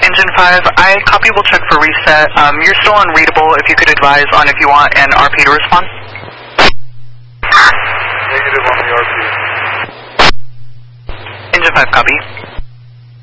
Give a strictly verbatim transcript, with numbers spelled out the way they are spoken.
Engine five, I copy will check for reset. Um, you're still unreadable. If you could advise on if you want an R P to respond. Negative on the R P. Engine five, copy.